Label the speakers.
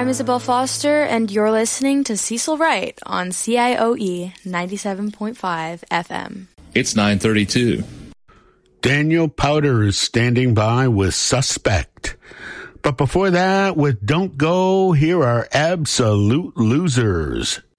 Speaker 1: I'm Isabel Foster, and you're listening to Cecil Wright on CIOE 97.5 FM.
Speaker 2: It's 9:32.
Speaker 3: Daniel Powter is standing by with Suspect. But before that, with Don't Go, here are Absolute Losers.